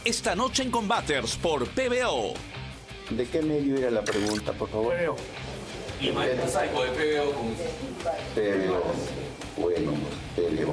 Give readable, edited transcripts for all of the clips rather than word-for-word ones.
esta noche en Combaters por PBO. ¿De qué medio era la pregunta, por favor? PBO. Y Mike Mosaico de PBO con... PBO. Bueno, PBO.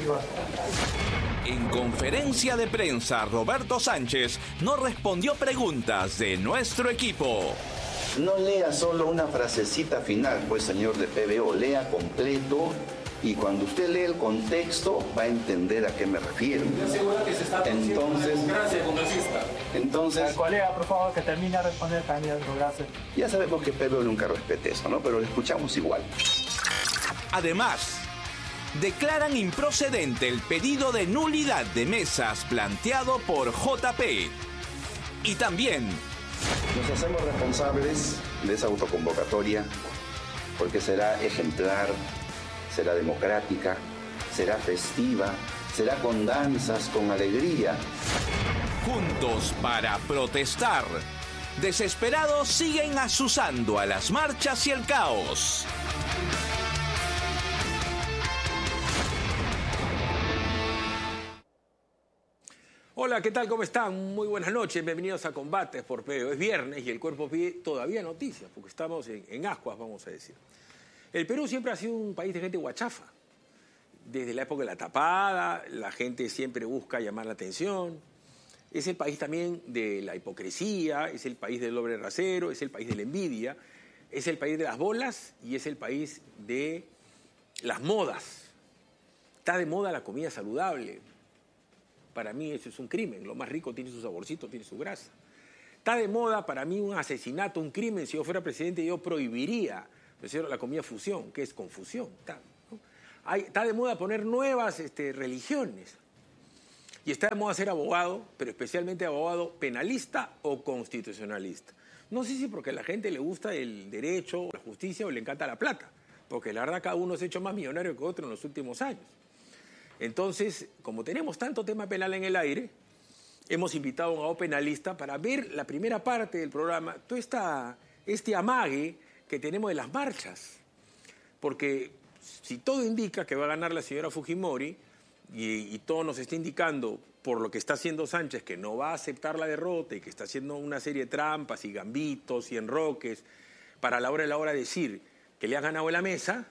En conferencia de prensa, Roberto Sánchez no respondió preguntas de nuestro equipo. No lea solo una frasecita final, pues, señor de PBO. Lea completo y cuando usted lee el contexto va a entender a qué me refiero. Que se está Entonces, gracias, congresista. Entonces, Colega, por favor, que termine de responder, candidato. Gracias. ya sabemos que PBO nunca respete eso, ¿no? Pero lo escuchamos igual. Además, declaran improcedente el pedido de nulidad de mesas planteado por JP. Y también Nos hacemos responsables de esa autoconvocatoria porque será ejemplar, será democrática, será festiva, será con danzas, con alegría. juntos para protestar. Desesperados siguen azuzando a las marchas y el caos. Hola, ¿qué tal? ¿Cómo están? Muy buenas noches, bienvenidos a Combates por PBO. Es viernes y el cuerpo pide todavía noticias, porque estamos en ascuas, vamos a decir. El Perú siempre ha sido un país de gente guachafa. Desde la época de la tapada, la gente siempre busca llamar la atención. Es el país también de la hipocresía, es el país del doble rasero, es el país de la envidia, es el país de las bolas y es el país de las modas. Está de moda la comida saludable. Para mí eso es un crimen. Lo más rico tiene su saborcito, tiene su grasa. Está de moda para mí un asesinato, un crimen. Si yo fuera presidente yo prohibiría la comida fusión, que es confusión. Está de moda poner nuevas religiones. Y está de moda ser abogado, pero especialmente abogado penalista o constitucionalista. No sé si porque a la gente le gusta el derecho, la justicia o le encanta la plata. Porque la verdad cada uno se ha hecho más millonario que otro en los últimos años. Entonces, como tenemos tanto tema penal en el aire, hemos invitado a un abogado penalista para ver la primera parte del programa, todo este amague que tenemos de las marchas. Porque si todo indica que va a ganar la señora Fujimori, y todo nos está indicando por lo que está haciendo Sánchez, que no va a aceptar la derrota y que está haciendo una serie de trampas y gambitos y enroques para a la hora de la hora decir que le ha ganado en la mesa,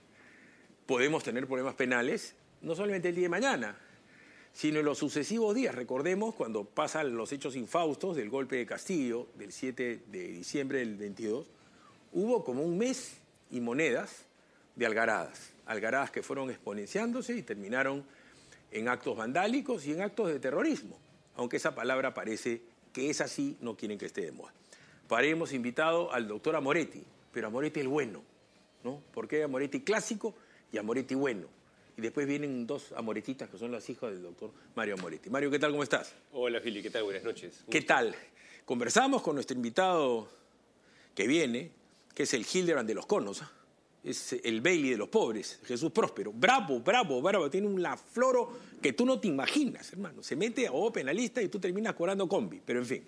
podemos tener problemas penales, no solamente el día de mañana, sino en los sucesivos días. Recordemos cuando pasan los hechos infaustos del golpe de Castillo del 7 de diciembre del 22, hubo como un mes y monedas de algaradas que fueron exponenciándose y terminaron en actos vandálicos y en actos de terrorismo, aunque esa palabra parece que es así, no quieren que esté de moda. Para ello hemos invitado al doctor Amoretti, pero Amoretti el bueno, ¿no? Porque hay Amoretti clásico y Amoretti bueno. Y después vienen dos amoretitas que son las hijas del doctor Mario Amoretti. Mario, ¿qué tal? ¿Cómo estás? Hola, Fili, ¿qué tal? Buenas noches. ¿Qué tal? Conversamos con nuestro invitado que viene, que es el Hildebrand de los conos, es el Bailey de los pobres, Jesús Próspero. Bravo, tiene un floro que tú no te imaginas, hermano. Se mete a abogado penalista y tú terminas cobrando combi, pero en fin.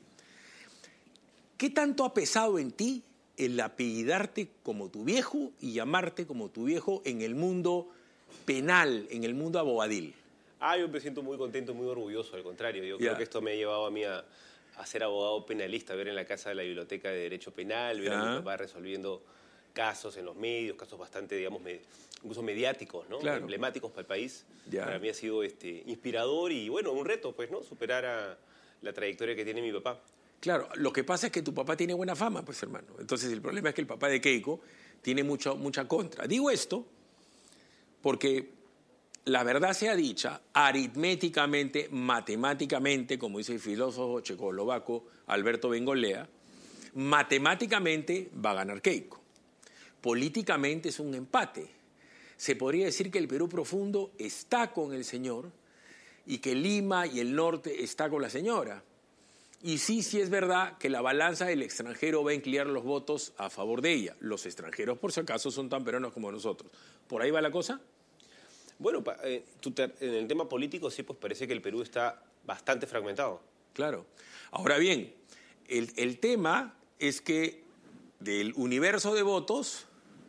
¿Qué tanto ha pesado en ti el apellidarte como tu viejo y llamarte como tu viejo en el mundo penal, en el mundo abogadil? Yo me siento muy contento, muy orgulloso, al contrario. Yo creo que esto me ha llevado a mí a ser abogado penalista, ver en la casa de la Biblioteca de Derecho Penal, ver a mi papá resolviendo casos en los medios, casos bastante, digamos, incluso mediáticos, ¿no? Claro. Emblemáticos para el país. Para mí ha sido inspirador y, bueno, un reto, pues, ¿no? Superar a la trayectoria que tiene mi papá. Claro, lo que pasa es que tu papá tiene buena fama, pues, hermano. Entonces, el problema es que el papá de Keiko tiene mucha contra. Digo esto porque la verdad sea dicha, aritméticamente, matemáticamente, como dice el filósofo checoslovaco Alberto Bengolea, matemáticamente va a ganar Keiko. Políticamente es un empate. Se podría decir que el Perú profundo está con el señor y que Lima y el norte está con la señora. Y sí es verdad que la balanza del extranjero va a inclinar los votos a favor de ella. Los extranjeros, por si acaso, son tan peruanos como nosotros. ¿Por ahí va la cosa? Bueno, en el tema político sí, pues parece que el Perú está bastante fragmentado. Claro. Ahora bien, el tema es que del universo de votos,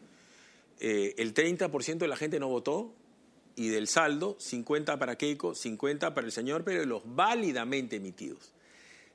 el 30% de la gente no votó y del saldo, 50 para Keiko, 50 para el señor, pero de los válidamente emitidos.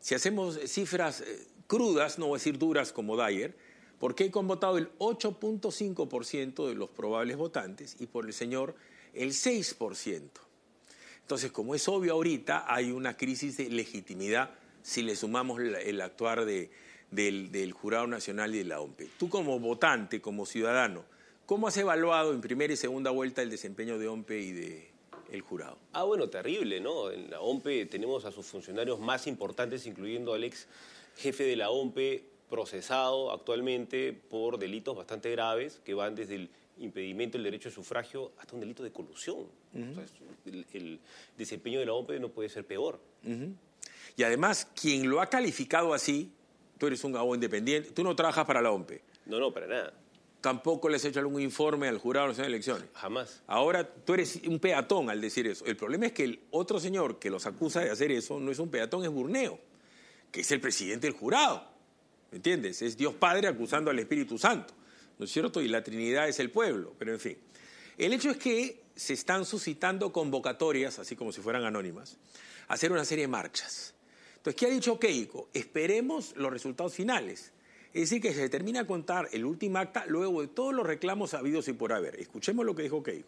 si hacemos cifras crudas, no voy a decir duras como Dyer, por Keiko han votado el 8.5% de los probables votantes y por el señor el 6%. Entonces, como es obvio ahorita, hay una crisis de legitimidad si le sumamos el actuar del Jurado Nacional y de la OMP. Tú como votante, como ciudadano, ¿cómo has evaluado en primera y segunda vuelta el desempeño de OMP y del jurado? Bueno, terrible, ¿no? En la OMP tenemos a sus funcionarios más importantes, incluyendo al ex jefe de la OMP, procesado actualmente por delitos bastante graves que van desde el impedimento del derecho de sufragio hasta un delito de colusión. Entonces, el desempeño de la OMP no puede ser peor. Y además, quien lo ha calificado así, tú eres un abogado independiente, tú no trabajas para la OMP. No, para nada. Tampoco les has hecho algún informe al Jurado Nacional de Elecciones. Jamás. Ahora tú eres un peatón al decir eso. El problema es que el otro señor que los acusa de hacer eso no es un peatón, es Burneo, que es el presidente del jurado. ¿Me entiendes? Es Dios Padre acusando al Espíritu Santo, ¿no es cierto? Y la Trinidad es el pueblo, pero en fin. El hecho es que se están suscitando convocatorias, así como si fueran anónimas, a hacer una serie de marchas. Entonces, ¿qué ha dicho Keiko? Esperemos los resultados finales. Es decir, que se termina a contar el último acta luego de todos los reclamos habidos y por haber. Escuchemos lo que dijo Keiko.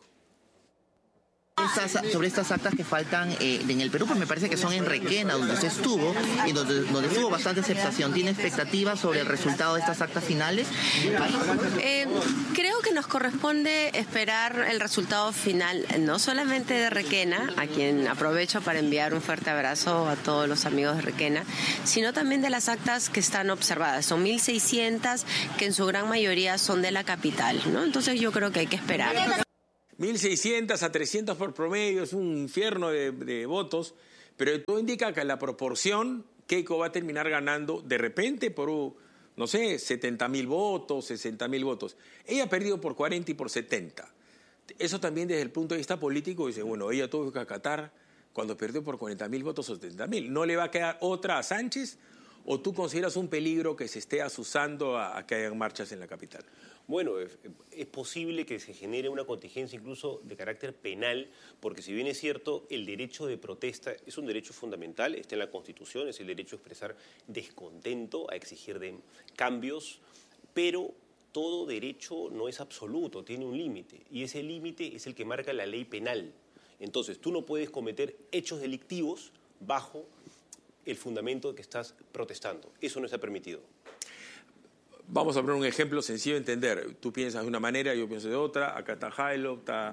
Sobre estas actas que faltan en el Perú, pues me parece que son en Requena, donde usted estuvo, y donde tuvo bastante aceptación. ¿Tiene expectativas sobre el resultado de estas actas finales? Creo que nos corresponde esperar el resultado final, no solamente de Requena, a quien aprovecho para enviar un fuerte abrazo a todos los amigos de Requena, sino también de las actas que están observadas. Son 1.600, que en su gran mayoría son de la capital, ¿no? Entonces yo creo que hay que esperar. 1.600 a 300 por promedio, es un infierno de votos, pero todo indica que la proporción, Keiko va a terminar ganando de repente por, no sé, 70.000 votos, 60.000 votos. Ella ha perdido por 40 y por 70. Eso también desde el punto de vista político dice, bueno, ella tuvo que acatar cuando perdió por 40.000 votos o 70.000. ¿No le va a quedar otra a Sánchez? ¿O tú consideras un peligro que se esté asusando a que hayan marchas en la capital? Bueno, es posible que se genere una contingencia incluso de carácter penal, porque si bien es cierto, el derecho de protesta es un derecho fundamental, está en la Constitución, es el derecho a expresar descontento, a exigir cambios, pero todo derecho no es absoluto, tiene un límite, y ese límite es el que marca la ley penal. Entonces, tú no puedes cometer hechos delictivos bajo el fundamento de que estás protestando. Eso no está permitido. Vamos a poner un ejemplo sencillo de entender. Tú piensas de una manera, yo pienso de otra. Acá está Jailo, está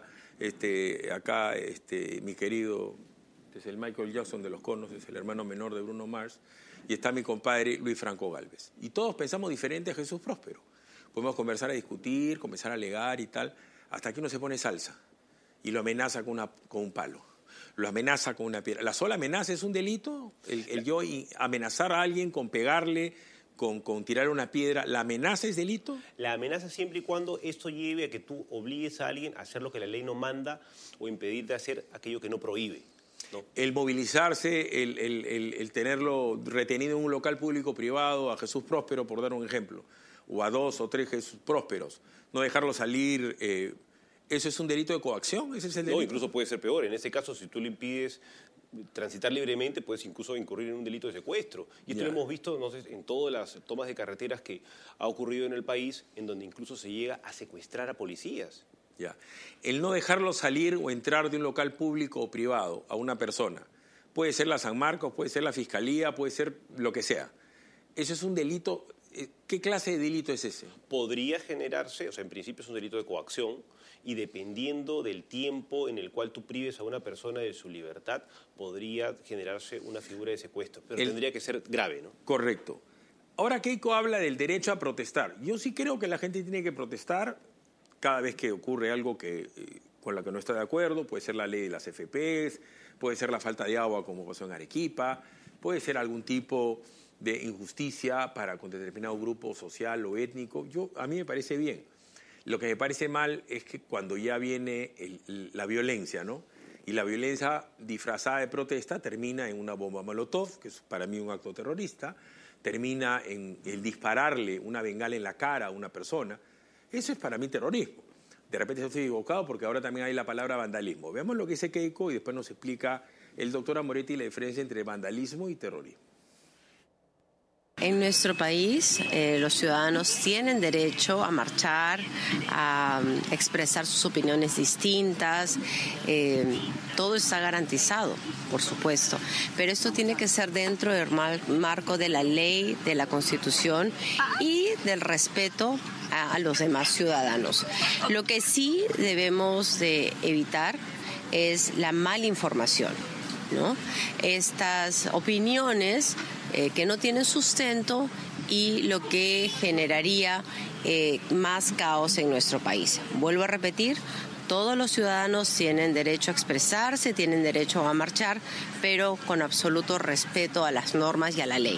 mi querido, es el Michael Jackson de los Conos, es el hermano menor de Bruno Mars, y está mi compadre Luis Franco Gálvez. Y todos pensamos diferente a Jesús Próspero. Podemos conversar, a discutir, comenzar a alegar y tal, hasta que uno se pone salsa y lo amenaza con un palo. Lo amenaza con una piedra. ¿La sola amenaza es un delito? El yo amenazar a alguien con pegarle, con tirar una piedra, ¿la amenaza es delito? La amenaza siempre y cuando esto lleve a que tú obligues a alguien a hacer lo que la ley no manda o impedir de hacer aquello que no prohíbe, ¿no? El movilizarse, el tenerlo retenido en un local público o privado, a Jesús Próspero, por dar un ejemplo, o a 2 o 3 Jesús Prósperos, no dejarlo salir, ¿eso es un delito de coacción? ¿Ese es el delito? No, incluso puede ser peor. En ese caso, si tú le impides transitar libremente, puedes incluso incurrir en un delito de secuestro. Y esto lo hemos visto, no sé, en todas las tomas de carreteras que ha ocurrido en el país, en donde incluso se llega a secuestrar a policías. Ya. El no dejarlo salir o entrar de un local público o privado a una persona, puede ser la San Marcos, puede ser la Fiscalía, puede ser lo que sea. ¿Eso es un delito? ¿Qué clase de delito es ese? Podría generarse, o sea, en principio es un delito de coacción, y dependiendo del tiempo en el cual tú prives a una persona de su libertad, podría generarse una figura de secuestro, pero tendría que ser grave, ¿no? Correcto. Ahora Keiko habla del derecho a protestar. Yo sí creo que la gente tiene que protestar cada vez que ocurre algo con lo que no está de acuerdo. Puede ser la ley de las FPs, puede ser la falta de agua como pasó en Arequipa, puede ser algún tipo de injusticia con determinado grupo social o étnico. A mí me parece bien. Lo que me parece mal es que cuando ya viene la violencia, ¿no? Y la violencia disfrazada de protesta termina en una bomba molotov, que es para mí un acto terrorista, termina en el dispararle una bengala en la cara a una persona. Eso es para mí terrorismo. De repente yo estoy equivocado porque ahora también hay la palabra vandalismo. Veamos lo que dice Keiko y después nos explica el doctor Amoretti la diferencia entre vandalismo y terrorismo. En nuestro país, los ciudadanos tienen derecho a marchar, a expresar sus opiniones distintas. Todo está garantizado, por supuesto. Pero esto tiene que ser dentro del marco de la ley, de la Constitución y del respeto a los demás ciudadanos. Lo que sí debemos de evitar es la malinformación, ¿no? Estas opiniones que no tienen sustento y lo que generaría más caos en nuestro país. Vuelvo a repetir, todos los ciudadanos tienen derecho a expresarse, tienen derecho a marchar, pero con absoluto respeto a las normas y a la ley.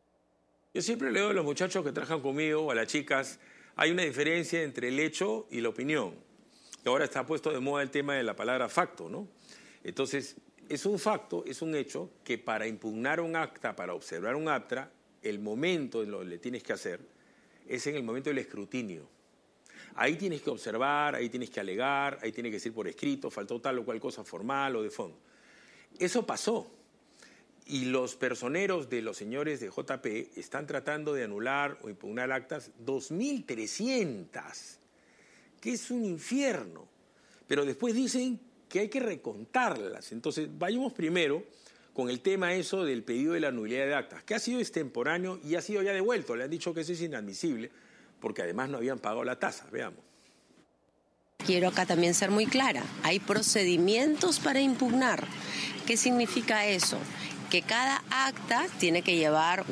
Yo siempre leo a los muchachos que trabajan conmigo, o a las chicas, hay una diferencia entre el hecho y la opinión. Y ahora está puesto de moda el tema de la palabra facto, ¿no? Entonces, es un facto, es un hecho que para impugnar un acta, para observar un acta, el momento en lo que le tienes que hacer es en el momento del escrutinio. Ahí tienes que observar, ahí tienes que alegar, ahí tienes que decir por escrito, faltó tal o cual cosa formal o de fondo. Eso pasó. Y los personeros de los señores de JP están tratando de anular o impugnar actas 2.300, que es un infierno. Pero después dicen que hay que recontarlas. Entonces, vayamos primero con el tema eso del pedido de la nulidad de actas, que ha sido extemporáneo y ha sido ya devuelto. Le han dicho que eso es inadmisible, porque además no habían pagado la tasa. Veamos. Quiero acá también ser muy clara. Hay procedimientos para impugnar. ¿Qué significa eso? Que cada acta tiene que llevar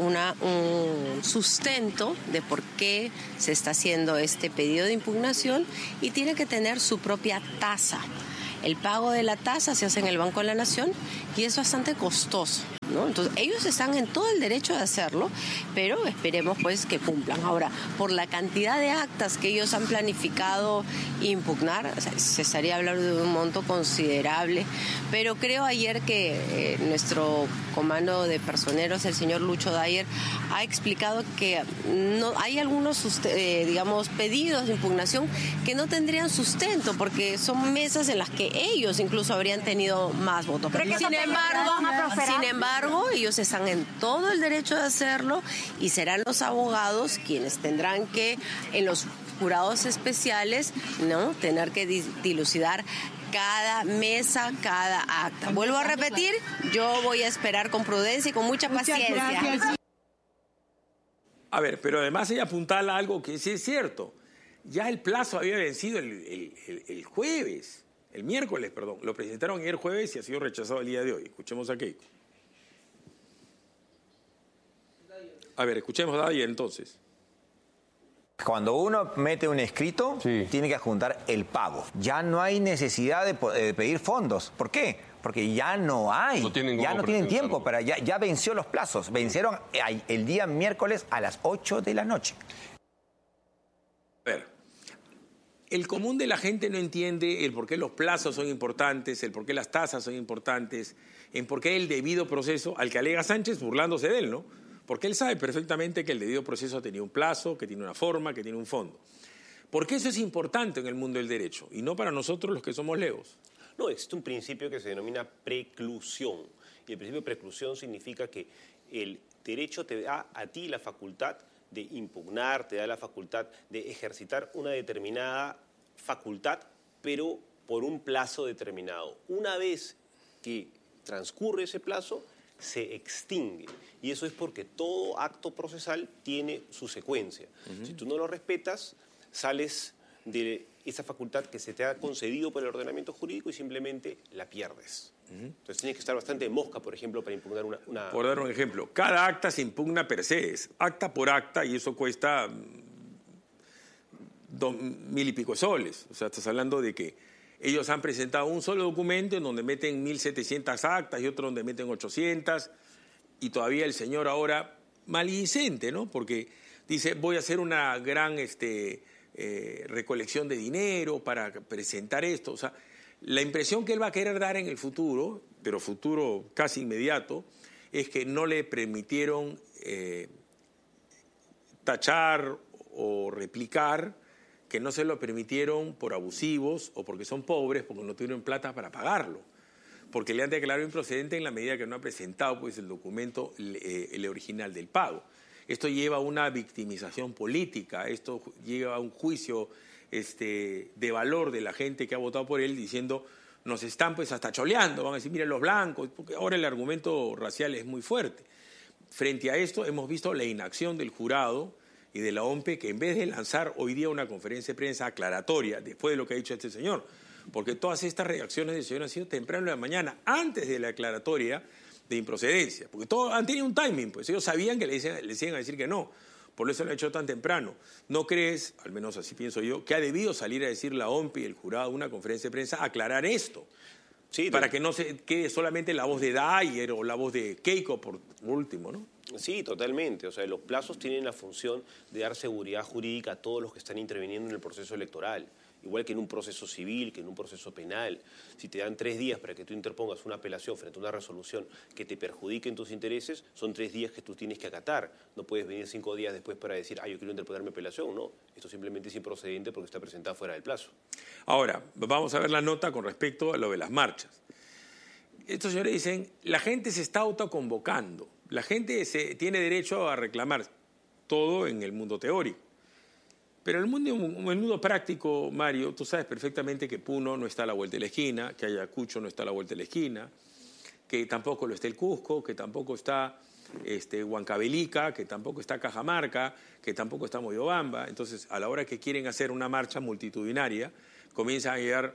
un sustento de por qué se está haciendo este pedido de impugnación y tiene que tener su propia tasa. El pago de la tasa se hace en el Banco de la Nación y es bastante costoso, ¿no? Entonces, ellos están en todo el derecho de hacerlo, pero esperemos pues que cumplan. Ahora, por la cantidad de actas que ellos han planificado impugnar, o sea, se estaría hablando de un monto considerable, pero creo ayer que nuestro comando de personeros, el señor Lucho Dyer, ha explicado que no hay algunos, digamos, pedidos de impugnación que no tendrían sustento, porque son mesas en las que ellos incluso habrían tenido más votos. Sin embargo, ellos están en todo el derecho de hacerlo y serán los abogados quienes tendrán que, en los jurados especiales, ¿no?, tener que dilucidar cada mesa, cada acta. Vuelvo a repetir, yo voy a esperar con prudencia y con mucha paciencia. A ver, pero además ella apuntala algo que sí es cierto. Ya el plazo había vencido el jueves. El miércoles, perdón. Lo presentaron ayer jueves y ha sido rechazado el día de hoy. Escuchemos a Keiko. A ver, escuchemos a Dyer entonces. Cuando uno mete un escrito, tiene que adjuntar el pago. Ya no hay necesidad de pedir fondos. ¿Por qué? Porque ya no hay. Ya no tienen tiempo, pero ya venció los plazos. Vencieron el día miércoles a las 8 de la noche. A ver. El común de la gente no entiende el por qué los plazos son importantes, el por qué las tasas son importantes, en por qué el debido proceso, al que alega Sánchez burlándose de él, ¿no? Porque él sabe perfectamente que el debido proceso tenía un plazo, que tiene una forma, que tiene un fondo. ¿Por qué eso es importante en el mundo del derecho? Y no para nosotros los que somos legos. No, existe un principio que se denomina preclusión. Y el principio de preclusión significa que el derecho te da a ti la facultad de impugnar, te da la facultad de ejercitar una determinada facultad, pero por un plazo determinado. Una vez que transcurre ese plazo, se extingue. Y eso es porque todo acto procesal tiene su secuencia. Si tú no lo respetas, sales de esa facultad que se te ha concedido por el ordenamiento jurídico y simplemente la pierdes. Entonces tienes que estar bastante mosca, por ejemplo, para impugnar una... Por dar un ejemplo, cada acta se impugna per se, es acta por acta, y eso cuesta 2.000 y pico soles. O sea, estás hablando de que ellos han presentado un solo documento en donde meten 1.700 actas y otro donde meten 800, y todavía el señor ahora maledicente, ¿no? Porque dice, voy a hacer una gran recolección de dinero para presentar esto. O sea, la impresión que él va a querer dar en el futuro, pero futuro casi inmediato, es que no le permitieron tachar o replicar, que no se lo permitieron por abusivos o porque son pobres, porque no tuvieron plata para pagarlo. Porque le han declarado improcedente en la medida que no ha presentado pues, el documento el original del pago. Esto lleva a una victimización política, esto lleva a un juicio de valor de la gente que ha votado por él, diciendo, nos están pues hasta choleando, van a decir, miren los blancos, porque ahora el argumento racial es muy fuerte. Frente a esto hemos visto la inacción del jurado y de la OMPE, que en vez de lanzar hoy día una conferencia de prensa aclaratoria, después de lo que ha dicho este señor, porque todas estas reacciones del señor han sido temprano en la mañana, antes de la aclaratoria de improcedencia, porque todos han tenido un timing, pues ellos sabían que les iban a decir que no, por eso lo han hecho tan temprano. ¿No crees, al menos así pienso yo, que ha debido salir a decir la OMPE y el jurado una conferencia de prensa aclarar esto? Sí, para que no se quede solamente la voz de Dyer o la voz de Keiko por último, ¿no? Sí, totalmente. O sea, los plazos tienen la función de dar seguridad jurídica a todos los que están interviniendo en el proceso electoral. Igual que en un proceso civil, que en un proceso penal. Si te dan 3 días para que tú interpongas una apelación frente a una resolución que te perjudique en tus intereses, son 3 días que tú tienes que acatar. No puedes venir 5 días después para decir, yo quiero interponer mi apelación. No, esto simplemente es improcedente porque está presentada fuera del plazo. Ahora, vamos a ver la nota con respecto a lo de las marchas. Estos señores dicen, la gente se está autoconvocando. La gente tiene derecho a reclamar todo en el mundo teórico. Pero en el mundo práctico, Mario, tú sabes perfectamente que Puno no está a la vuelta de la esquina, que Ayacucho no está a la vuelta de la esquina, que tampoco lo está el Cusco, que tampoco está Huancavelica, que tampoco está Cajamarca, que tampoco está Moyobamba. Entonces, a la hora que quieren hacer una marcha multitudinaria, comienzan a llegar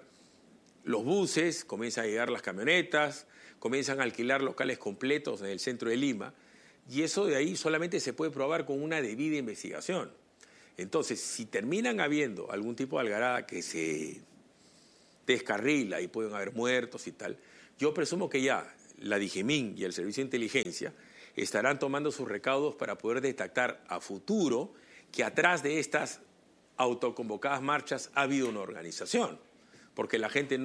los buses, comienzan a llegar las camionetas, comienzan a alquilar locales completos en el centro de Lima, y eso de ahí solamente se puede probar con una debida investigación. Entonces, si terminan habiendo algún tipo de algarada que se descarrila y pueden haber muertos y tal, yo presumo que ya la DIGEMIN y el Servicio de Inteligencia estarán tomando sus recaudos para poder detectar a futuro que atrás de estas autoconvocadas marchas ha habido una organización, porque la gente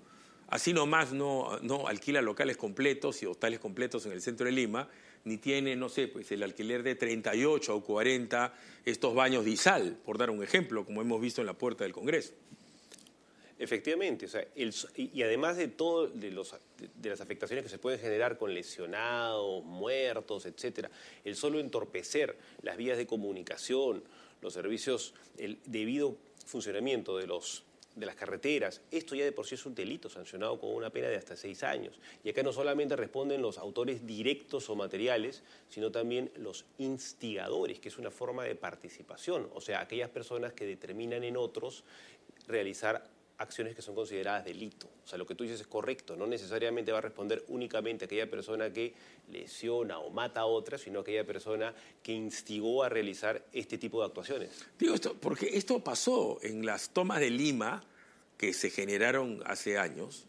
así nomás no alquila locales completos y hostales completos en el centro de Lima, ni tiene, no sé, pues el alquiler de 38 o 40 estos baños de Izal, por dar un ejemplo, como hemos visto en la puerta del Congreso. Efectivamente, o sea, y además de todo de las afectaciones que se pueden generar con lesionados, muertos, etcétera, el solo entorpecer las vías de comunicación, los servicios, el debido funcionamiento de las carreteras, esto ya de por sí es un delito sancionado con una pena de hasta 6 años. Y acá no solamente responden los autores directos o materiales, sino también los instigadores, que es una forma de participación, o sea, aquellas personas que determinan en otros realizar acciones que son consideradas delito. O sea, lo que tú dices es correcto, no necesariamente va a responder únicamente aquella persona que lesiona o mata a otra, sino aquella persona que instigó a realizar este tipo de actuaciones. Digo esto porque esto pasó en las tomas de Lima que se generaron hace años.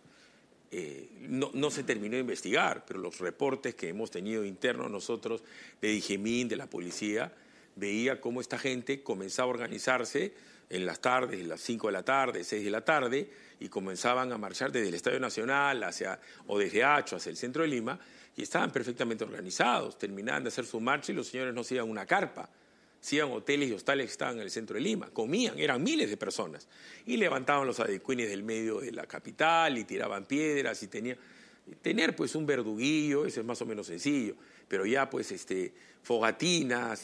No se terminó de investigar, pero los reportes que hemos tenido internos nosotros de DIGEMIN, de la policía, veía cómo esta gente comenzaba a organizarse en las tardes, las 5 de la tarde, 6 de la tarde, y comenzaban a marchar desde el Estadio Nacional o desde Hacho hacia el centro de Lima, y estaban perfectamente organizados. Terminaban de hacer su marcha y los señores no se iban a una carpa, se iban a hoteles y hostales que estaban en el centro de Lima, comían, eran miles de personas, y levantaban los adecuines del medio de la capital y tiraban piedras, y tener pues un verduguillo, eso es más o menos sencillo, pero ya pues fogatinas,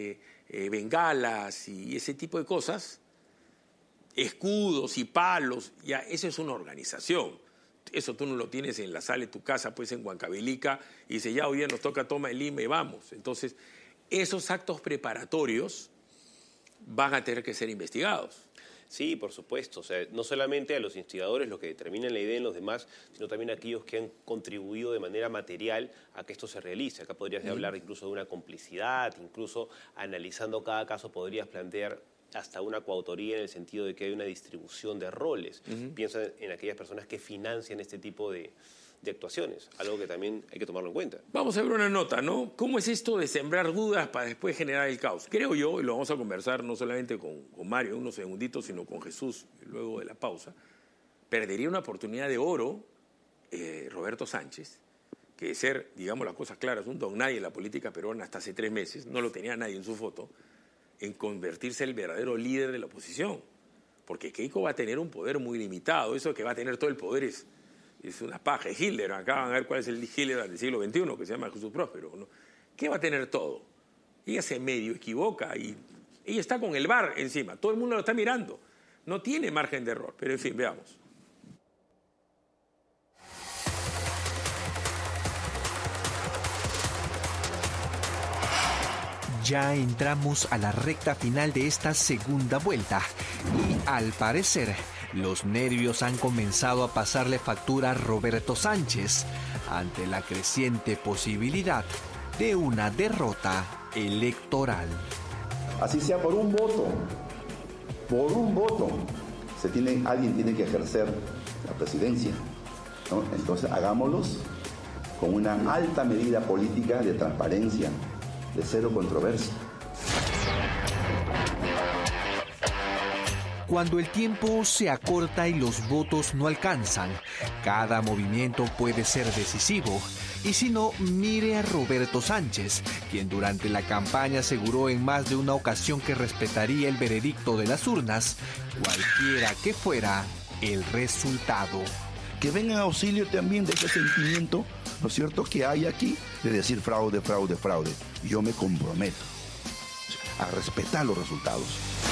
bengalas y ese tipo de cosas, escudos y palos, ya eso es una organización. Eso tú no lo tienes en la sala de tu casa, pues en Huancavelica, y dices, ya hoy día nos toca toma de Lima y vamos. Entonces, esos actos preparatorios van a tener que ser investigados. Sí, por supuesto. O sea, no solamente a los instigadores, los que determinan la idea en los demás, sino también a aquellos que han contribuido de manera material a que esto se realice. Acá podrías hablar incluso de una complicidad, incluso analizando cada caso podrías plantear hasta una coautoría en el sentido de que hay una distribución de roles. Piensa en aquellas personas que financian este tipo de actuaciones, algo que también hay que tomarlo en cuenta. Vamos a ver una nota, ¿no? ¿Cómo es esto de sembrar dudas para después generar el caos? Creo yo, y lo vamos a conversar no solamente con Mario, unos segunditos, sino con Jesús, luego de la pausa, perdería una oportunidad de oro Roberto Sánchez, que de ser, digamos las cosas claras, un don nadie en la política peruana hasta hace 3 meses, no lo tenía nadie en su foto, en convertirse en el verdadero líder de la oposición. Porque Keiko va a tener un poder muy limitado. Eso que va a tener todo el poder es una paja. Hitler, acá van a ver cuál es el Hitler del siglo XXI, que se llama Jesús Próspero, ¿no? ¿Qué va a tener todo? ella se medio equivoca y ella está con el VAR encima. Todo el mundo lo está mirando. No tiene margen de error. Pero, en fin, veamos. Ya entramos a la recta final de esta segunda vuelta y, al parecer, los nervios han comenzado a pasarle factura a Roberto Sánchez ante la creciente posibilidad de una derrota electoral. Así sea por un voto, alguien tiene que ejercer la presidencia, ¿no? Entonces hagámoslos con una alta medida política de transparencia, de cero controversia. Cuando el tiempo se acorta y los votos no alcanzan, cada movimiento puede ser decisivo. Y si no, mire a Roberto Sánchez, quien durante la campaña aseguró en más de una ocasión que respetaría el veredicto de las urnas, cualquiera que fuera el resultado. Que vengan a auxilio también de ese sentimiento, ¿no es cierto?, que hay aquí de decir fraude, fraude, fraude. Yo me comprometo a respetar los resultados.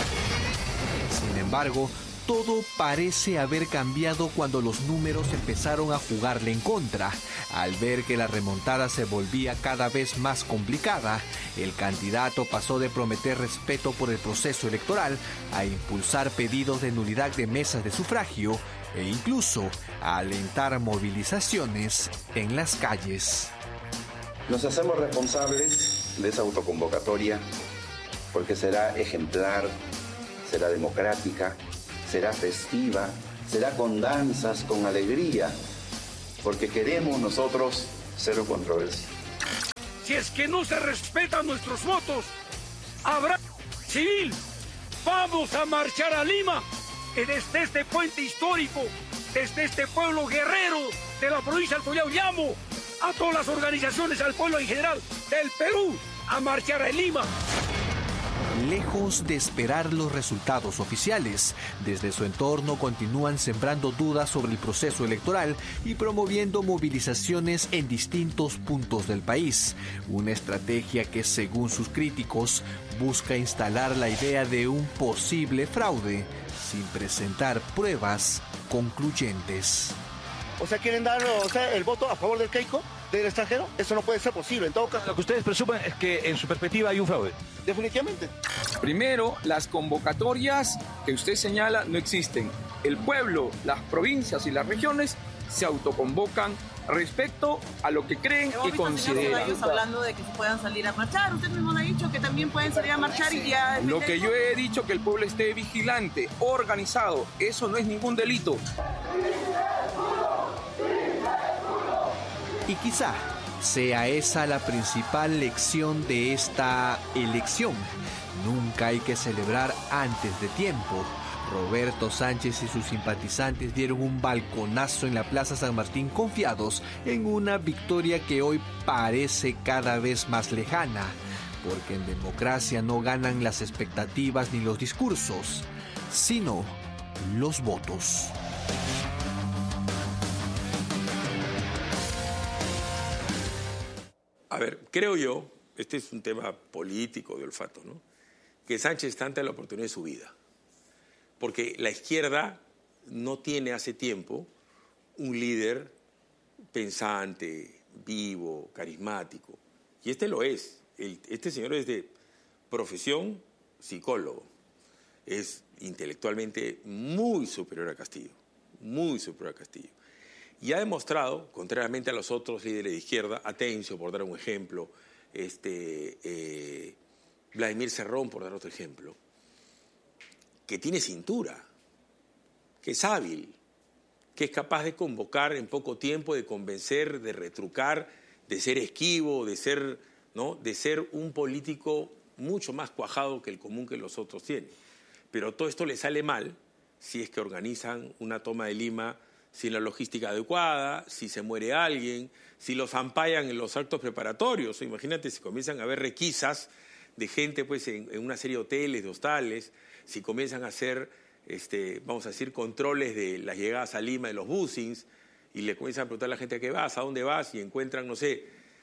Sin embargo, todo parece haber cambiado cuando los números empezaron a jugarle en contra. Al ver que la remontada se volvía cada vez más complicada, el candidato pasó de prometer respeto por el proceso electoral a impulsar pedidos de nulidad de mesas de sufragio e incluso a alentar movilizaciones en las calles. Nos hacemos responsables de esa autoconvocatoria porque será ejemplar, será democrática, será festiva, será con danzas, con alegría, porque queremos nosotros cero controversia. Si es que no se respetan nuestros votos, habrá civil. Vamos a marchar a Lima, desde este puente histórico, desde este pueblo guerrero de la provincia del Collao. Llamo a todas las organizaciones, al pueblo en general del Perú, a marchar a Lima. Lejos de esperar los resultados oficiales, desde su entorno continúan sembrando dudas sobre el proceso electoral y promoviendo movilizaciones en distintos puntos del país. Una estrategia que, según sus críticos, busca instalar la idea de un posible fraude sin presentar pruebas concluyentes. O sea, ¿quieren dar el voto a favor del Keiko, del extranjero? Eso no puede ser posible. En todo caso, lo que ustedes presumen es que en su perspectiva hay un fraude. Definitivamente. Primero, las convocatorias que usted señala no existen. El pueblo, las provincias y las regiones se autoconvocan respecto a lo que creen y consideran. Ellos hablando de que se puedan salir a marchar. Usted mismo ha dicho que también pueden salir a marchar y ya... Lo que yo he dicho, que el pueblo esté vigilante, organizado, eso no es ningún delito. Y quizá sea esa la principal lección de esta elección. Nunca hay que celebrar antes de tiempo. Roberto Sánchez y sus simpatizantes dieron un balconazo en la Plaza San Martín confiados en una victoria que hoy parece cada vez más lejana, porque en democracia no ganan las expectativas ni los discursos, sino los votos. A ver, creo yo, este es un tema político de olfato, ¿no?, que Sánchez está ante la oportunidad de su vida. Porque la izquierda no tiene hace tiempo un líder pensante, vivo, carismático. Y este lo es. Este señor es de profesión psicólogo. Es intelectualmente muy superior a Castillo. Muy superior a Castillo. Y ha demostrado, contrariamente a los otros líderes de izquierda, Atencio, por dar un ejemplo, Vladimir Cerrón, por dar otro ejemplo, que tiene cintura, que es hábil, que es capaz de convocar en poco tiempo, de convencer, de retrucar, de ser esquivo, de ser, ¿no?, de ser un político mucho más cuajado que el común que los otros tienen. Pero todo esto le sale mal si es que organizan una toma de Lima sin la logística adecuada, si se muere alguien, si los ampayan en los actos preparatorios. Imagínate si comienzan a haber requisas de gente pues, en una serie de hoteles, de hostales, si comienzan a hacer, vamos a decir, controles de las llegadas a Lima de los busings y le comienzan a preguntar a la gente a qué vas, a dónde vas, y encuentran, no sé,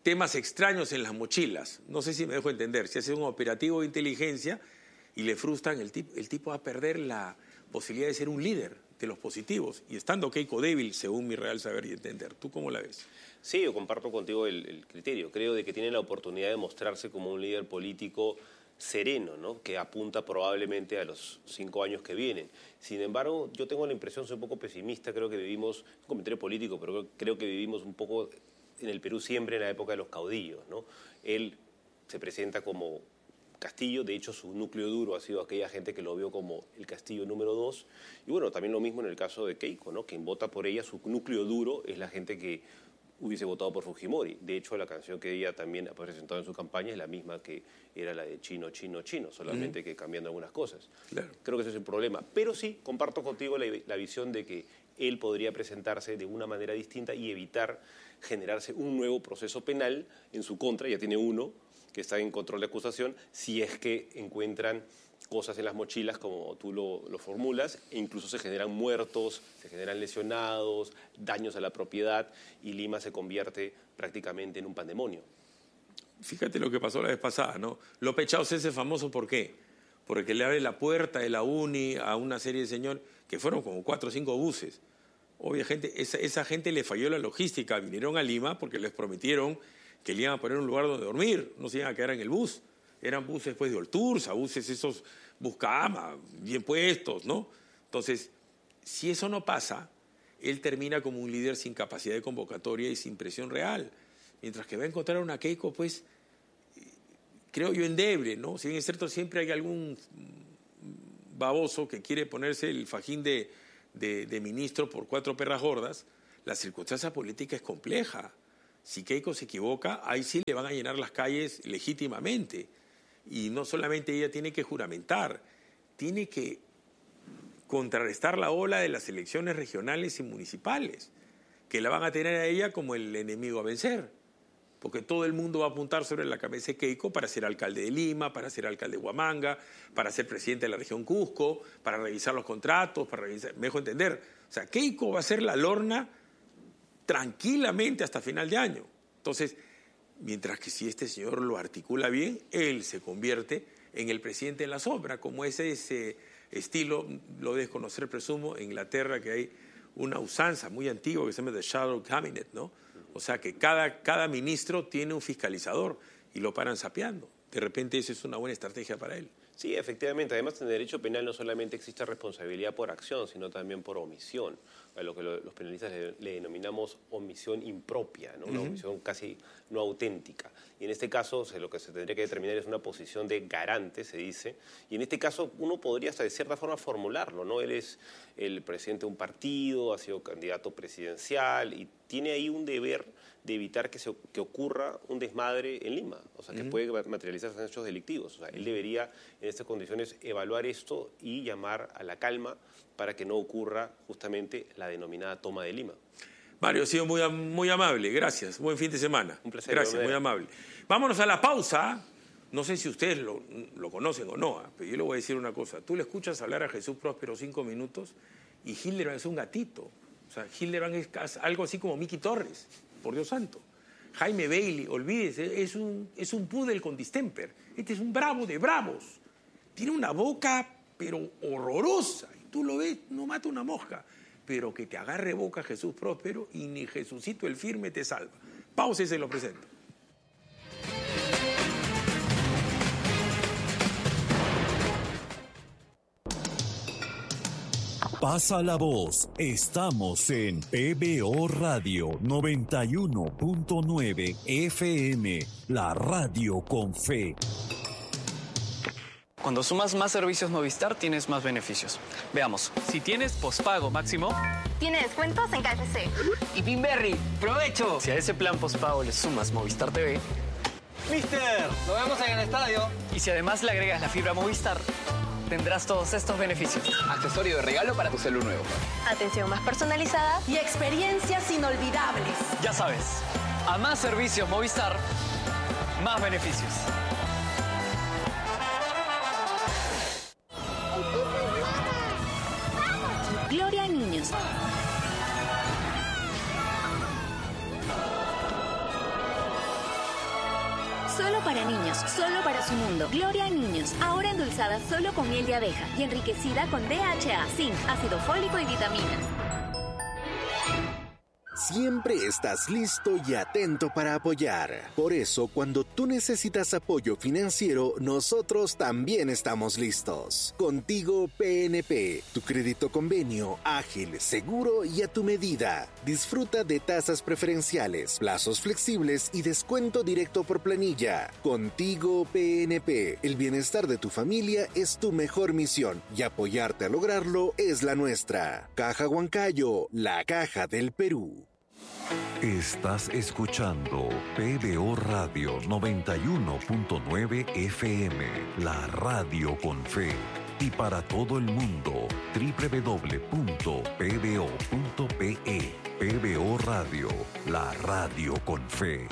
temas extraños en las mochilas. No sé si me dejo entender. Si hace un operativo de inteligencia y le frustran, el tipo va a perder la posibilidad de ser un líder de los positivos. Y estando Keiko débil, según mi real saber y entender. ¿Tú cómo la ves? Sí, yo comparto contigo el criterio. Creo de que tiene la oportunidad de mostrarse como un líder político sereno, ¿no? Que apunta probablemente a los 5 años que vienen. Sin embargo, yo tengo la impresión, soy un poco pesimista, creo que vivimos, un comentario político, pero creo que vivimos un poco en el Perú siempre en la época de los caudillos, ¿no? Él se presenta como Castillo, de hecho su núcleo duro ha sido aquella gente que lo vio como el Castillo número 2, y bueno, también lo mismo en el caso de Keiko, ¿no? Quien vota por ella, su núcleo duro es la gente que hubiese votado por Fujimori. De hecho, la canción que ella también ha presentado en su campaña es la misma que era la de Chino, Chino, Chino, solamente que cambiando algunas cosas. Claro. Creo que ese es el problema. Pero sí, comparto contigo la visión de que él podría presentarse de una manera distinta y evitar generarse un nuevo proceso penal en su contra, ya tiene uno que está en control de acusación, si es que encuentran cosas en las mochilas, como tú lo formulas, e incluso se generan muertos, se generan lesionados, daños a la propiedad, y Lima se convierte prácticamente en un pandemonio. Fíjate lo que pasó la vez pasada, ¿no? López Chauz es famoso, ¿por qué? Porque le abre la puerta de la UNI a una serie de señores, que fueron como 4 o 5 buses. Obviamente, esa gente le falló la logística, vinieron a Lima porque les prometieron que le iban a poner un lugar donde dormir, no se iban a quedar en el bus. Eran buses pues de Olturza, buses esos buscama, bien puestos, ¿no? Entonces, si eso no pasa, él termina como un líder sin capacidad de convocatoria y sin presión real. Mientras que va a encontrar una Keiko, pues, creo yo, endeble, ¿no? Si bien es cierto, siempre hay algún baboso que quiere ponerse el fajín de ministro por 4 perras gordas, la circunstancia política es compleja. Si Keiko se equivoca, ahí sí le van a llenar las calles legítimamente. Y no solamente ella tiene que juramentar, tiene que contrarrestar la ola de las elecciones regionales y municipales, que la van a tener a ella como el enemigo a vencer. Porque todo el mundo va a apuntar sobre la cabeza de Keiko para ser alcalde de Lima, para ser alcalde de Huamanga, para ser presidente de la región Cusco, para revisar los contratos, para revisar, me dejo entender. O sea, Keiko va a ser la lorna tranquilamente hasta final de año. Entonces, mientras que si este señor lo articula bien, él se convierte en el presidente en la sombra, como es ese estilo, lo debes conocer, presumo, en Inglaterra, que hay una usanza muy antigua que se llama The Shadow Cabinet, ¿no? O sea, que cada ministro tiene un fiscalizador y lo paran sapeando. De repente eso es una buena estrategia para él. Sí, efectivamente. Además, en derecho penal no solamente existe responsabilidad por acción, sino también por omisión. A lo que los penalistas le denominamos omisión impropia, ¿no? Una omisión casi no auténtica. Y en este caso, lo que se tendría que determinar es una posición de garante, se dice. Y en este caso, uno podría hasta de cierta forma formularlo, ¿no? Él es el presidente de un partido, ha sido candidato presidencial y tiene ahí un deber de evitar que ocurra un desmadre en Lima, o sea, que puede materializarse en hechos delictivos. O sea, él debería, en estas condiciones, evaluar esto y llamar a la calma para que no ocurra justamente la denominada toma de Lima. Mario, ha sido muy amable, gracias. Buen fin de semana. Un placer. Gracias, muy amable. Vámonos a la pausa. No sé si ustedes lo conocen o no, pero yo le voy a decir una cosa. Tú le escuchas hablar a Jesús Próspero 5 minutos y Hildebrand es un gatito. O sea, Hildebrand es algo así como Miki Torres, por Dios santo. Jaime Bailey, olvídese, es un poodle con distemper. Este es un bravo de bravos. Tiene una boca, pero horrorosa. Y tú lo ves, no mata una mosca. Pero que te agarre boca Jesús Próspero y ni Jesucito el firme te salva. Pausa y se lo presento. Pasa la voz, estamos en PBO Radio 91.9 FM, la radio con fe. Cuando sumas más servicios Movistar, tienes más beneficios. Veamos, si tienes pospago máximo... Tiene descuentos en KFC. Y Pinberry, ¡provecho! Si a ese plan pospago le sumas Movistar TV... ¡Mister! ¡Nos vemos en el estadio! Y si además le agregas la fibra Movistar... tendrás todos estos beneficios. Accesorio de regalo para tu celu nuevo. Atención más personalizada y experiencias inolvidables. Ya sabes, a más servicios Movistar, más beneficios. Gloria a niños. Solo para niños, solo para su mundo. Gloria a niños, ahora endulzada solo con miel de abeja y enriquecida con DHA, zinc, ácido fólico y vitaminas. Siempre estás listo y atento para apoyar. Por eso, cuando tú necesitas apoyo financiero, nosotros también estamos listos. Contigo PNP, tu crédito convenio, ágil, seguro y a tu medida. Disfruta de tasas preferenciales, plazos flexibles y descuento directo por planilla. Contigo PNP, el bienestar de tu familia es tu mejor misión y apoyarte a lograrlo es la nuestra. Caja Huancayo, la caja del Perú. Estás escuchando PBO Radio 91.9 FM, la radio con fe. Y para todo el mundo, www.pbo.pe. PBO Radio, la radio con fe.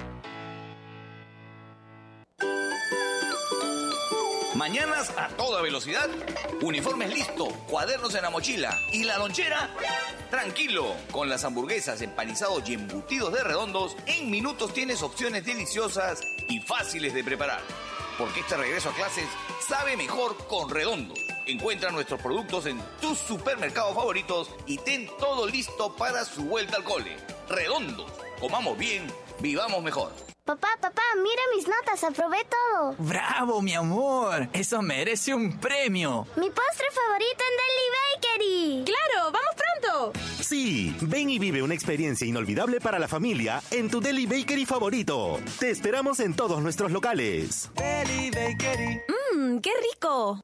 Mañanas a toda velocidad, uniformes listo, cuadernos en la mochila y la lonchera, tranquilo. Con las hamburguesas, empanizados y embutidos de Redondos, en minutos tienes opciones deliciosas y fáciles de preparar. Porque este regreso a clases sabe mejor con Redondos. Encuentra nuestros productos en tus supermercados favoritos y ten todo listo para su vuelta al cole. Redondos, comamos bien, vivamos mejor. Papá, mira mis notas, aprobé todo. ¡Bravo, mi amor! Eso merece un premio. Mi postre favorito en Deli Bakery. ¡Claro! ¡Vamos pronto! Sí, ven y vive una experiencia inolvidable para la familia en tu Deli Bakery favorito. Te esperamos en todos nuestros locales. Deli Bakery. ¡Qué rico!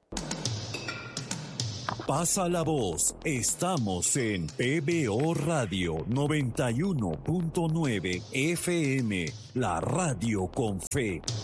Pasa la voz, estamos en PBO Radio 91.9 FM, la radio con fe.